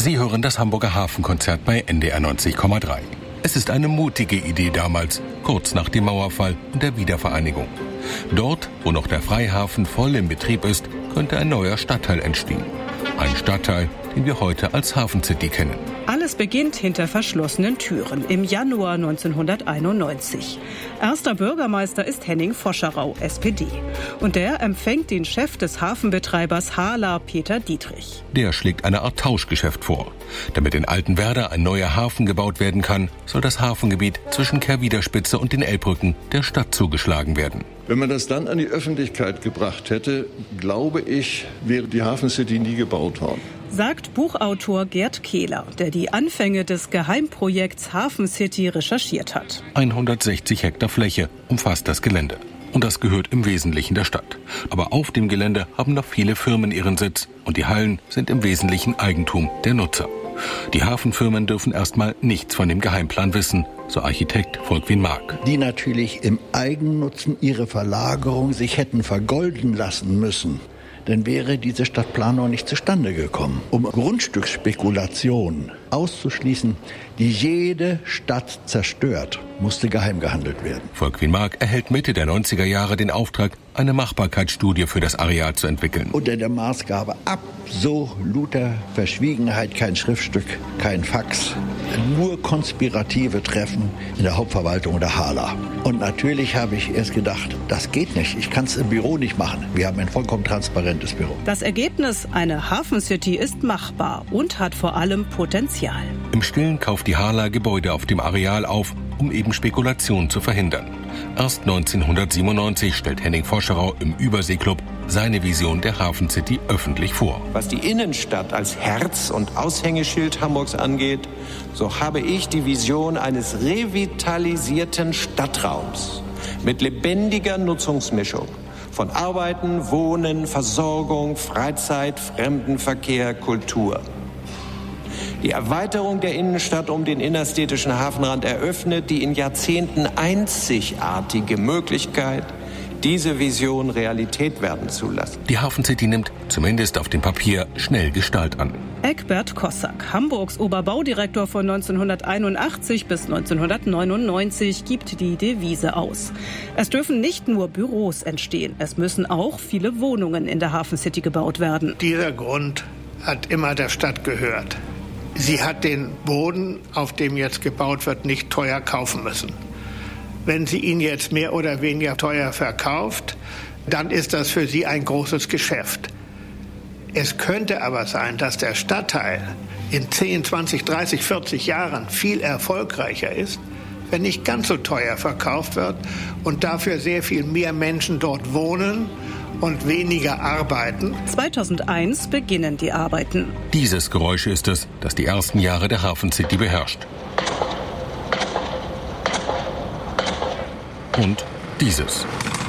Sie hören das Hamburger Hafenkonzert bei NDR 90,3. Es ist eine mutige Idee damals, kurz nach dem Mauerfall und der Wiedervereinigung. Dort, wo noch der Freihafen voll in Betrieb ist, könnte ein neuer Stadtteil entstehen. Ein Stadtteil, den wir heute als Hafen City kennen. Alles beginnt hinter verschlossenen Türen im Januar 1991. Erster Bürgermeister ist Henning Foscherau, SPD. Und der empfängt den Chef des Hafenbetreibers HHLA, Peter Dietrich. Der schlägt eine Art Tauschgeschäft vor. Damit in Altenwerder ein neuer Hafen gebaut werden kann, soll das Hafengebiet zwischen Kehrwiederspitze und den Elbbrücken der Stadt zugeschlagen werden. Wenn man das dann an die Öffentlichkeit gebracht hätte, glaube ich, wäre die Hafen City nie gebaut worden. Sagt Buchautor Gerd Kehler, der die Anfänge des Geheimprojekts Hafen City recherchiert hat. 160 Hektar Fläche umfasst das Gelände. Und das gehört im Wesentlichen der Stadt. Aber auf dem Gelände haben noch viele Firmen ihren Sitz. Und die Hallen sind im Wesentlichen Eigentum der Nutzer. Die Hafenfirmen dürfen erstmal nichts von dem Geheimplan wissen, so Architekt Volkwin Mark. Die natürlich im Eigennutzen ihre Verlagerung sich hätten vergolden lassen müssen. Dann wäre diese Stadtplanung nicht zustande gekommen. Um Grundstücksspekulationen auszuschließen, die jede Stadt zerstört, musste geheim gehandelt werden. Volkwin Mark erhält Mitte der 90er Jahre den Auftrag, eine Machbarkeitsstudie für das Areal zu entwickeln. Unter der Maßgabe absoluter Verschwiegenheit, kein Schriftstück, kein Fax, nur konspirative Treffen in der Hauptverwaltung der HHLA. Und natürlich habe ich erst gedacht, das geht nicht, ich kann es im Büro nicht machen. Wir haben ein vollkommen transparentes Büro. Das Ergebnis, eine Hafen City, ist machbar und hat vor allem Potenzial. Im Stillen kauft die HHLA Gebäude auf dem Areal auf, um eben Spekulationen zu verhindern. Erst 1997 stellt Henning Foscherau im Überseeklub seine Vision der Hafen City öffentlich vor. Was die Innenstadt als Herz und Aushängeschild Hamburgs angeht, so habe ich die Vision eines revitalisierten Stadtraums mit lebendiger Nutzungsmischung von Arbeiten, Wohnen, Versorgung, Freizeit, Fremdenverkehr, Kultur. Die Erweiterung der Innenstadt um den innerstädtischen Hafenrand eröffnet die in Jahrzehnten einzigartige Möglichkeit, diese Vision Realität werden zu lassen. Die Hafen City nimmt, zumindest auf dem Papier, schnell Gestalt an. Egbert Kossak, Hamburgs Oberbaudirektor von 1981 bis 1999, gibt die Devise aus. Es dürfen nicht nur Büros entstehen, es müssen auch viele Wohnungen in der Hafen City gebaut werden. Dieser Grund hat immer der Stadt gehört. Sie hat den Boden, auf dem jetzt gebaut wird, nicht teuer kaufen müssen. Wenn sie ihn jetzt mehr oder weniger teuer verkauft, dann ist das für sie ein großes Geschäft. Es könnte aber sein, dass der Stadtteil in 10, 20, 30, 40 Jahren viel erfolgreicher ist, wenn nicht ganz so teuer verkauft wird und dafür sehr viel mehr Menschen dort wohnen und weniger arbeiten. 2001 beginnen die Arbeiten. Dieses Geräusch ist es, das die ersten Jahre der Hafen City beherrscht. Und dieses.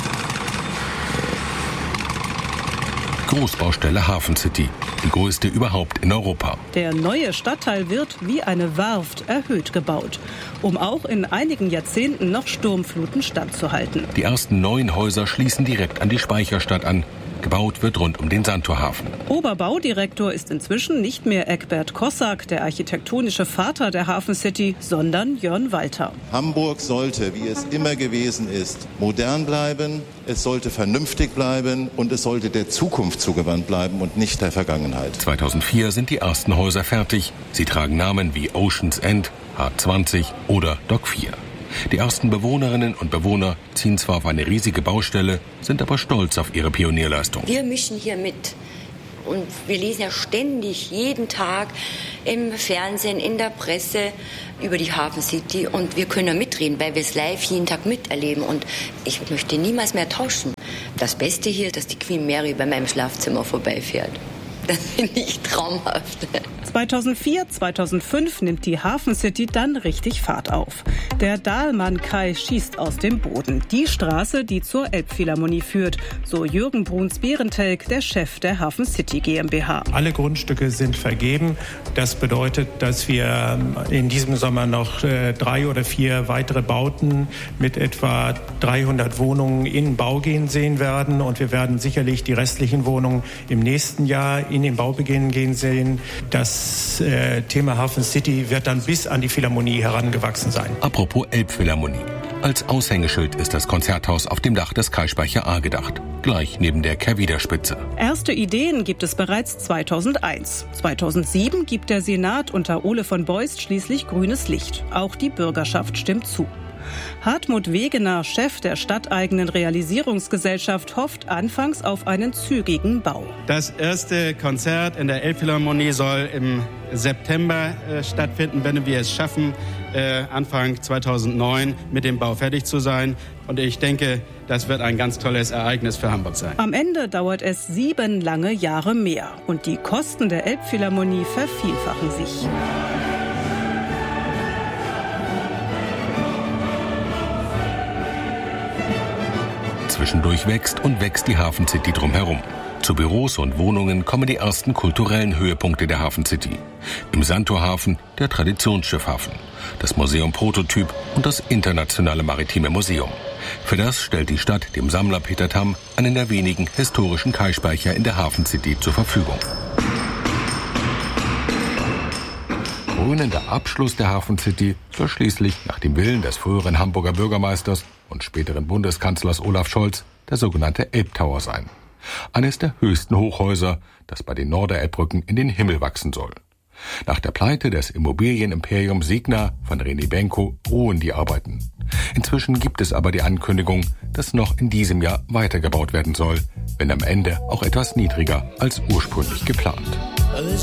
Großbaustelle Hafen City, die größte überhaupt in Europa. Der neue Stadtteil wird wie eine Werft erhöht gebaut, um auch in einigen Jahrzehnten noch Sturmfluten standzuhalten. Die ersten 9 Häuser schließen direkt an die Speicherstadt an. Gebaut wird rund um den Sandtorhafen. Oberbaudirektor ist inzwischen nicht mehr Egbert Kossak, der architektonische Vater der Hafen City, sondern Jörn Walter. Hamburg sollte, wie es immer gewesen ist, modern bleiben, es sollte vernünftig bleiben und es sollte der Zukunft zugewandt bleiben und nicht der Vergangenheit. 2004 sind die ersten Häuser fertig. Sie tragen Namen wie Ocean's End, H20 oder Dock 4. Die ersten Bewohnerinnen und Bewohner ziehen zwar auf eine riesige Baustelle, sind aber stolz auf ihre Pionierleistung. Wir mischen hier mit. Und wir lesen ja ständig, jeden Tag im Fernsehen, in der Presse über die Hafen City. Und wir können ja mitreden, weil wir es live jeden Tag miterleben. Und ich möchte niemals mehr tauschen. Das Beste hier ist, dass die Queen Mary bei meinem Schlafzimmer vorbeifährt. Das finde ich traumhaft. 2004, 2005 nimmt die Hafen City dann richtig Fahrt auf. Der Dahlmann-Kai schießt aus dem Boden. Die Straße, die zur Elbphilharmonie führt, so Jürgen Bruns-Behrentelk, der Chef der Hafen City GmbH. Alle Grundstücke sind vergeben. Das bedeutet, dass wir in diesem Sommer noch 3 oder 4 weitere Bauten mit etwa 300 Wohnungen in Bau gehen sehen werden. Und wir werden sicherlich die restlichen Wohnungen im nächsten Jahr in in den Baubeginn gehen sehen. Das Thema Hafen City wird dann bis an die Philharmonie herangewachsen sein. Apropos Elbphilharmonie. Als Aushängeschild ist das Konzerthaus auf dem Dach des Kaispeicher A gedacht, gleich neben der Kehrwiederspitze. Erste Ideen gibt es bereits 2001. 2007 gibt der Senat unter Ole von Beust schließlich grünes Licht. Auch die Bürgerschaft stimmt zu. Hartmut Wegener, Chef der stadteigenen Realisierungsgesellschaft, hofft anfangs auf einen zügigen Bau. Das erste Konzert in der Elbphilharmonie soll im September stattfinden, wenn wir es schaffen, Anfang 2009 mit dem Bau fertig zu sein. Und ich denke, das wird ein ganz tolles Ereignis für Hamburg sein. Am Ende dauert es 7 lange Jahre mehr. Und die Kosten der Elbphilharmonie vervielfachen sich. Zwischendurch wächst die Hafen City drumherum. Zu Büros und Wohnungen kommen die ersten kulturellen Höhepunkte der Hafen City. Im Sandtorhafen der Traditionsschiffhafen, das Museum Prototyp und das Internationale Maritime Museum. Für das stellt die Stadt dem Sammler Peter Tamm einen der wenigen historischen Kaispeicher in der Hafen City zur Verfügung. Krönender Abschluss der Hafen City soll schließlich nach dem Willen des früheren Hamburger Bürgermeisters und späteren Bundeskanzlers Olaf Scholz der sogenannte Elbtower sein. Eines der höchsten Hochhäuser, das bei den Norderelbbrücken in den Himmel wachsen soll. Nach der Pleite des Immobilienimperiums Signa von René Benko ruhen die Arbeiten. Inzwischen gibt es aber die Ankündigung, dass noch in diesem Jahr weitergebaut werden soll, wenn am Ende auch etwas niedriger als ursprünglich geplant.